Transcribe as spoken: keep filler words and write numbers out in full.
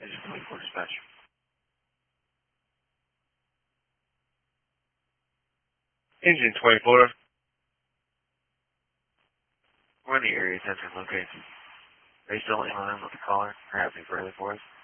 Engine twenty-four dispatch. Engine twenty-four. We're in the area attempting to locate. Are you still in line with the caller or have any further for us?